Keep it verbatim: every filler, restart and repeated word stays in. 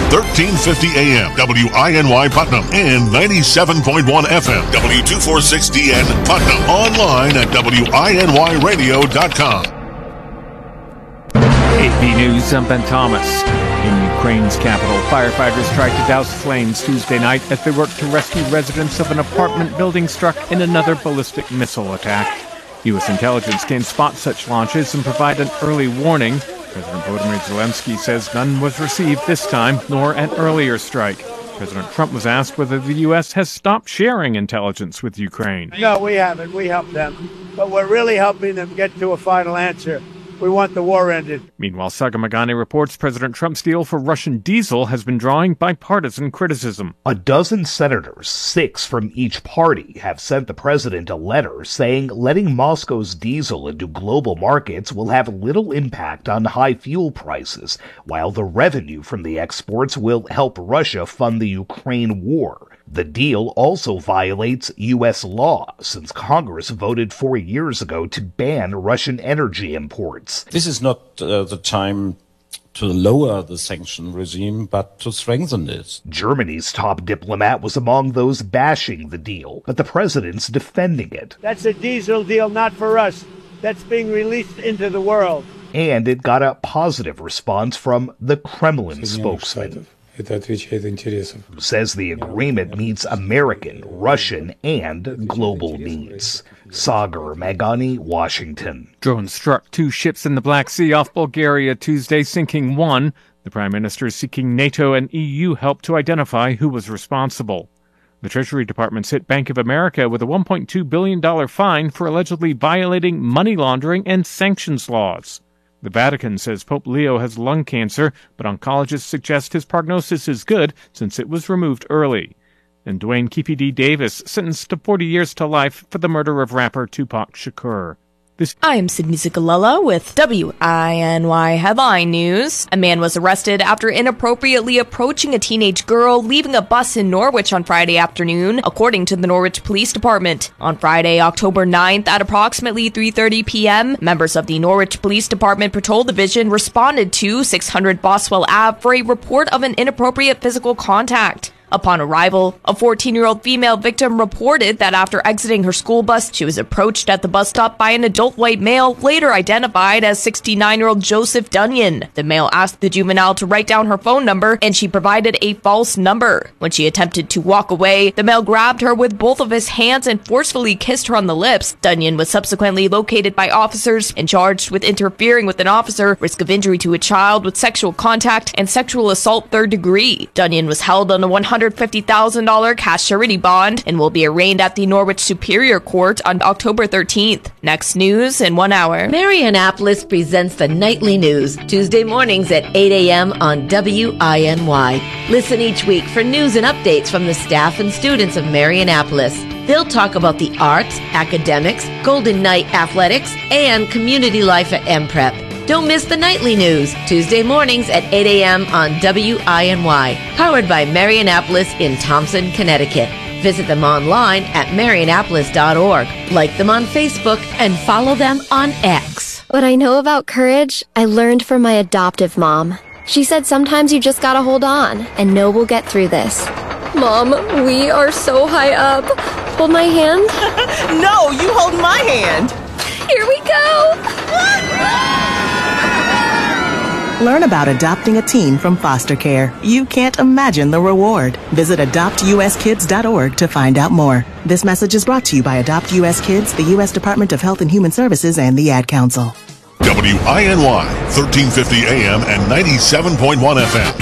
thirteen fifty A M, W I N Y Putnam, and ninety-seven point one F M, W two forty-six D N Putnam. Online at W I N Y radio dot com. A P News, I'm Ben Thomas. In Ukraine's capital, firefighters tried to douse flames Tuesday night as they worked to rescue residents of an apartment building struck in another ballistic missile attack. U S intelligence can spot such launches and provide an early warning. President Volodymyr Zelensky says none was received this time, nor an earlier strike. President Trump was asked whether the U S has stopped sharing intelligence with Ukraine. No, we haven't. We helped them. But we're really helping them get to a final answer. We want the war ended. Meanwhile, Saga Magani reports President Trump's deal for Russian diesel has been drawing bipartisan criticism. A dozen senators, six from each party, have sent the president a letter saying letting Moscow's diesel into global markets will have little impact on high fuel prices, while the revenue from the exports will help Russia fund the Ukraine war. The deal also violates U S law, since Congress voted four years ago to ban Russian energy imports. This is not uh, the time to lower the sanction regime, but to strengthen it. Germany's top diplomat was among those bashing the deal, but the president's defending it. That's a diesel deal not for us. That's being released into the world. And it got a positive response from the Kremlin spokesman, who says the agreement meets American, Russian, and global needs. Sagar Magani, Washington. Drones struck two ships in the Black Sea off Bulgaria Tuesday, sinking one. The Prime Minister is seeking NATO and E U help to identify who was responsible. The Treasury Department's hit Bank of America with a one point two billion dollars fine for allegedly violating money laundering and sanctions laws. The Vatican says Pope Leo has lung cancer, but oncologists suggest his prognosis is good since it was removed early. And Dwayne Keefe D. Davis sentenced to forty years to life for the murder of rapper Tupac Shakur. This I am Sydney Zikalala with W I N Y Headline News. A man was arrested after inappropriately approaching a teenage girl leaving a bus in Norwich on Friday afternoon, according to the Norwich Police Department. On Friday, October ninth, at approximately three thirty p.m., members of the Norwich Police Department Patrol Division responded to six hundred Boswell Avenue for a report of an inappropriate physical contact. Upon arrival, a fourteen-year-old female victim reported that after exiting her school bus, she was approached at the bus stop by an adult white male, later identified as sixty-nine-year-old Joseph Dunyan. The male asked the juvenile to write down her phone number, and she provided a false number. When she attempted to walk away, the male grabbed her with both of his hands and forcefully kissed her on the lips. Dunyan was subsequently located by officers and charged with interfering with an officer, risk of injury to a child with sexual contact, and sexual assault third degree. Dunyan was held on a one hundred fifty thousand dollars cash surety bond and will be arraigned at the Norwich Superior Court on October thirteenth. Next news in one hour. Marianapolis presents the Nightly News, Tuesday mornings at eight a.m. on W I N Y. Listen each week for news and updates from the staff and students of Marianapolis. They'll talk about the arts, academics, Golden Knight athletics, and community life at M Prep. Don't miss the Nightly News, Tuesday mornings at eight a.m. on W I N Y, powered by Marianapolis in Thompson, Connecticut. Visit them online at marianapolis dot org. Like them on Facebook and follow them on X. What I know about courage, I learned from my adoptive mom. She said sometimes you just gotta hold on and know we'll get through this. Mom, we are so high up. Hold my hand. No, you hold my hand. Here we go. Learn about adopting a teen from foster care. You can't imagine the reward. Visit adopt u s kids dot org to find out more. This message is brought to you by Adopt U S Kids, the U S Department of Health and Human Services, and the Ad Council. W I N Y, thirteen fifty A M and ninety-seven point one F M.